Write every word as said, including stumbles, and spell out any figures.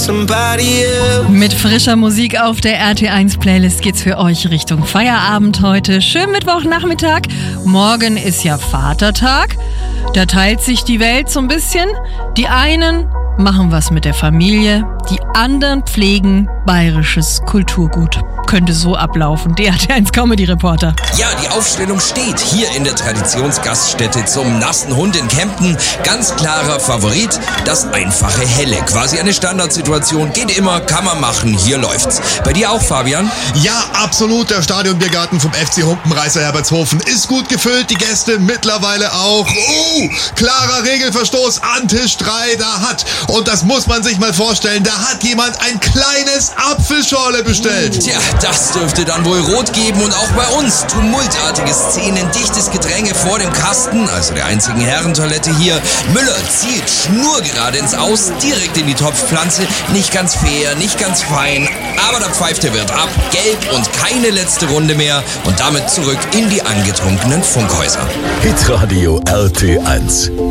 Mit frischer Musik auf der R T eins Playlist geht's für euch Richtung Feierabend heute. Schönen Mittwochnachmittag. Morgen ist ja Vatertag. Da teilt sich die Welt so ein bisschen. Die einen machen was mit der Familie, die anderen pflegen bayerisches Kulturgut. Könnte so ablaufen. Der R T eins Comedy Reporter. Ja, die Aufstellung steht hier in der Traditionsgaststätte zum Nassen Hund in Kempten. Ganz klarer Favorit, das einfache Helle. Quasi eine Standardsituation, geht immer, kann man machen, hier läuft's. Bei dir auch, Fabian? Ja, absolut. Der Stadionbiergarten vom F C Humpenreißer Herbertshofen ist gut gefüllt, die Gäste mittlerweile auch. Uh, klarer Regelverstoß an Tisch drei, da hat, und das muss man sich mal vorstellen, da hat jemand ein kleines Apfelschorle bestellt. Tja, das dürfte dann wohl rot geben und auch bei uns. Tumultartige Szenen, dichtes Gedränge vor dem Kasten, also der einzigen Herrentoilette hier. Müller zielt schnurgerade ins Aus, direkt in die Topfpflanze. Nicht ganz fair, nicht ganz fein, aber da pfeift der Wirt ab. Gelb und keine letzte Runde mehr und damit zurück in die angetrunkenen Funkhäuser. Hitradio R T eins.